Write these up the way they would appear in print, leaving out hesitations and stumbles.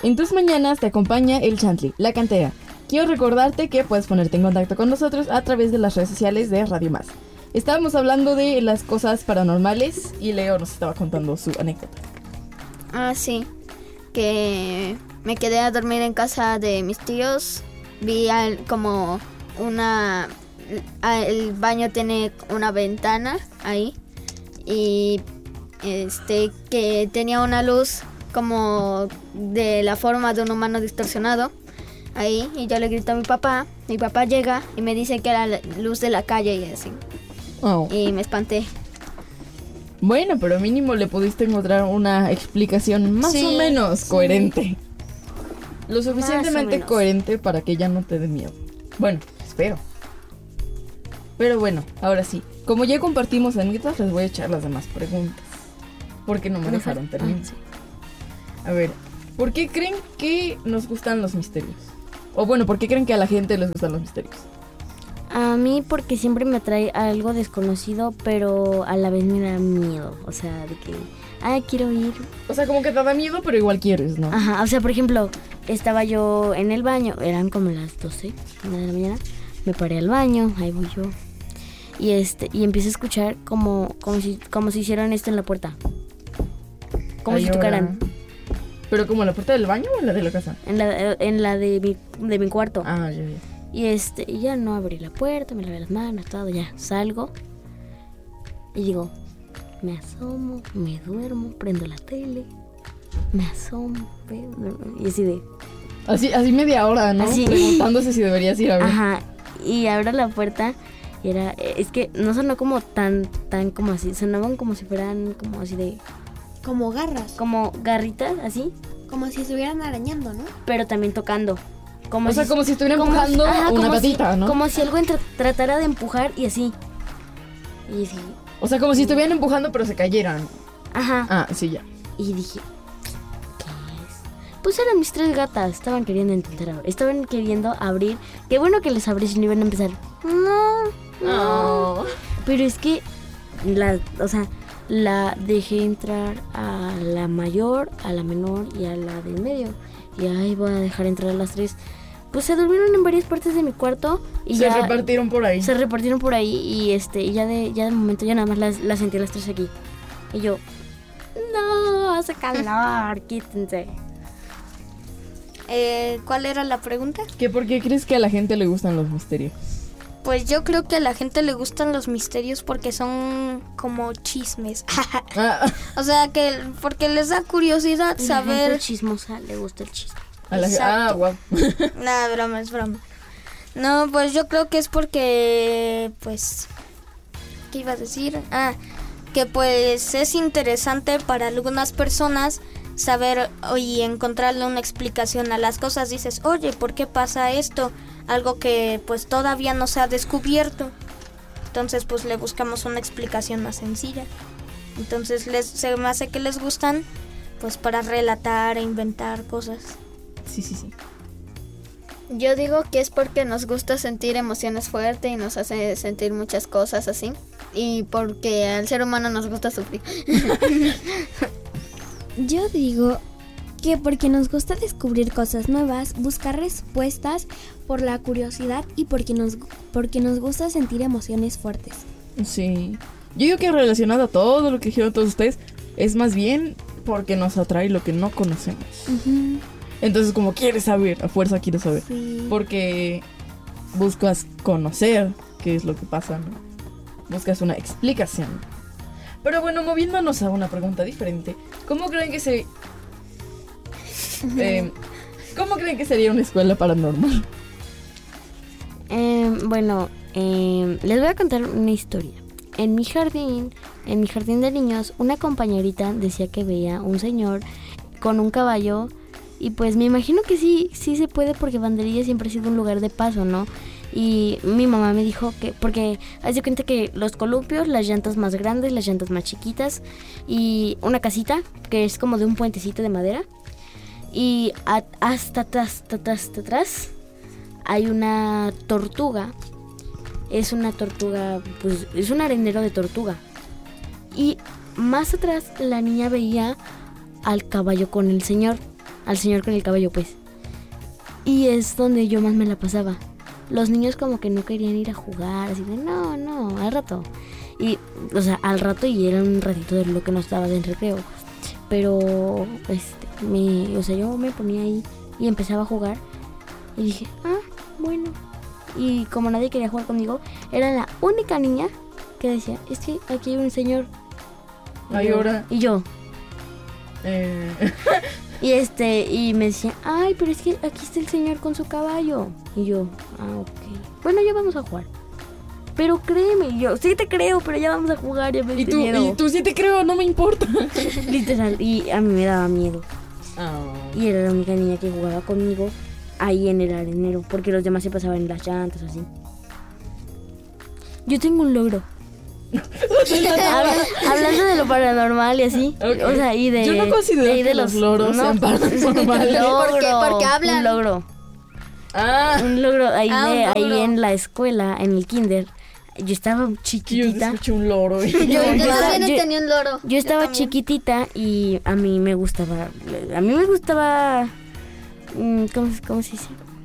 En tus mañanas te acompaña el Chantli, la cantera. Quiero recordarte que puedes ponerte en contacto con nosotros a través de las redes sociales de Radio Más. Estábamos hablando de las cosas paranormales y Leo nos estaba contando su anécdota. Ah, sí, que me quedé a dormir en casa de mis tíos. Vi como el baño tiene una ventana ahí y que tenía una luz como de la forma de un humano distorsionado ahí, y yo le grito a mi papá llega y me dice que era la luz de la calle y así. Oh. Y me espanté. Bueno, pero mínimo le pudiste encontrar una explicación más o menos coherente. Lo suficientemente coherente para que ya no te dé miedo. Bueno, espero. Pero bueno, ahora sí. Como ya compartimos anécdotas, les voy a echar las demás preguntas. Porque no me dejaron terminar. Sí. A ver, ¿por qué creen que nos gustan los misterios? O bueno, ¿por qué creen que a la gente les gustan los misterios? A mí porque siempre me atrae algo desconocido, pero a la vez me da miedo. O sea, de que, quiero ir. O sea, como que te da miedo, pero igual quieres, ¿no? Ajá, o sea, por ejemplo, estaba yo en el baño, eran como las 12 de la mañana. Me paré al baño, ahí voy yo. Y empiezo a escuchar como si hicieran esto en la puerta. Como si tocaran. ¿Pero como en la puerta del baño o en la de la casa? En la de mi cuarto. Ah, ya. Y ya no abrí la puerta, me lavé las manos, todo, ya salgo. Y digo, me asomo, me duermo, prendo la tele, me asomo, y así de... Así media hora, ¿no? Así. Preguntándose si deberías ir a ver. Ajá, y abro la puerta y es que no sonó como tan como así, sonaban como si fueran como así de... Como garras. Como garritas, así. Como si estuvieran arañando, ¿no? Pero también tocando. Como si estuviera empujando una patita, ¿no? Como si algo tratara de empujar y así. Y sí. O sea, como si estuvieran empujando pero se cayeran. Ajá. Ah, sí, ya. Y dije, ¿qué es? Pues eran mis 3 gatas. Estaban queriendo abrir. Qué bueno que les abrí si no iban a empezar. No. Pero es que la dejé entrar a la mayor, a la menor y a la del medio. Y ahí voy a dejar entrar a las 3. Pues se durmieron en varias partes de mi cuarto y se repartieron por ahí. Y ya de momento ya nada más las sentí las 3 aquí. Y yo, no, hace calor, quítense. ¿Cuál era la pregunta? ¿Que por qué crees que a la gente le gustan los misterios? Pues yo creo que a la gente le gustan los misterios porque son como chismes. O sea, porque les da curiosidad saber. La gente chismosa le gusta el chisme. Wow. Nada, es broma. No, pues yo creo que es porque, pues, ¿qué iba a decir? Que pues es interesante para algunas personas saber y encontrarle una explicación a las cosas. Dices, oye, ¿por qué pasa esto? Algo que pues todavía no se ha descubierto. Entonces pues le buscamos una explicación más sencilla. Entonces se me hace que les gustan pues para relatar e inventar cosas. Sí. Yo digo que es porque nos gusta sentir emociones fuertes y nos hace sentir muchas cosas así. Y porque al ser humano nos gusta sufrir. Yo digo que porque nos gusta descubrir cosas nuevas, buscar respuestas por la curiosidad y porque nos gusta sentir emociones fuertes. Sí. Yo digo que relacionado a todo lo que dijeron todos ustedes, es más bien porque nos atrae lo que no conocemos. Uh-huh. Entonces como quieres saber, a fuerza quieres saber. Sí. Porque buscas conocer qué es lo que pasa, ¿no? Buscas una explicación. Pero bueno, moviéndonos a una pregunta diferente, ¿cómo creen que sería una escuela paranormal? Les voy a contar una historia. En mi jardín de niños, una compañerita decía que veía un señor con un caballo. Y pues me imagino que sí se puede, porque Banderilla siempre ha sido un lugar de paso, ¿no? Y mi mamá me dijo que, porque haz de cuenta que los columpios, las llantas más grandes, las llantas más chiquitas, y una casita que es como de un puentecito de madera, y hasta atrás hay una tortuga. Es una tortuga, pues es un arenero de tortuga. Y más atrás la niña veía al caballo con el señor. al señor con el caballo, pues. Y es donde yo más me la pasaba. Los niños como que no querían ir a jugar, así de no, al rato. Y, o sea, al rato, y era un ratito de lo que nos daba del recreo. Pero, yo me ponía ahí y empezaba a jugar. Y dije, bueno. Y como nadie quería jugar conmigo, era la única niña que decía, es que aquí hay un señor. Y yo. Y me decía, ay, pero es que aquí está el señor con su caballo. Y yo, ok. Bueno, ya vamos a jugar. Pero créeme, yo sí te creo, pero ya vamos a jugar. Ya me ¿Y tú sí te creo, no me importa. Literal, y a mí me daba miedo. Y era la única niña que jugaba conmigo ahí en el arenero, porque los demás se pasaban en las llantas, así. Yo tengo un logro. Hablando de lo paranormal y así, okay. O sea, y de yo no considero que los logros sean paranormales. Porque hablan. Un logro. Un logro ahí en la escuela, en el kinder. Yo estaba chiquitita. Yo escuché un loro. Yo también tenía un loro. Yo estaba chiquitita y a mí me gustaba. ¿Cómo se dice?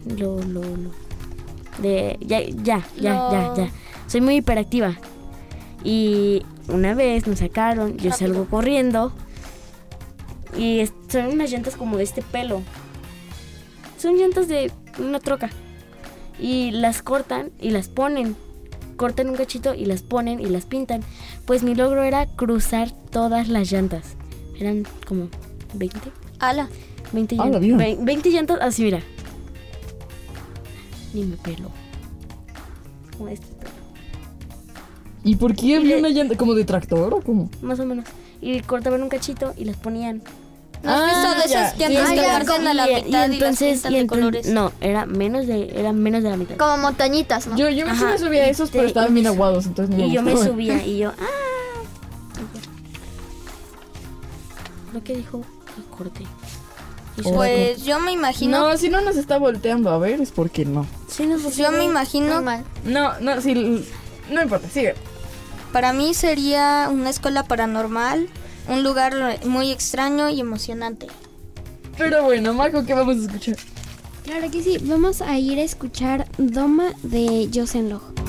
Ya. Soy muy hiperactiva. Y una vez nos sacaron, yo salgo corriendo y son unas llantas como de este pelo. Son llantas de una troca. Y las cortan y las ponen. Cortan un cachito y las ponen y las pintan. Pues mi logro era cruzar todas las llantas. Eran como 20. ¡Hala! 20 llantas. 20 llantas, así mira. Ni me pelo. Como este pelo. ¿Y por qué había una llanta? ¿Como de tractor o cómo? Más o menos. Y cortaban un cachito y las ponían. ¿No has visto de esas llantas que parten a la mitad y las pintan de colores? No, era menos de la mitad. Como montañitas, ¿no? Yo me subía a esos, pero estaban bien aguados, entonces no. Y yo me subía y yo, Lo que dijo, lo corté. Pues yo me imagino. No, si no nos está volteando a ver, es porque no. Sí, yo me imagino. No, sí, no importa, sigue. Para mí sería una escuela paranormal, un lugar muy extraño y emocionante. Pero bueno, Majo, ¿qué vamos a escuchar? Claro que sí, vamos a ir a escuchar Doma de Josen Log.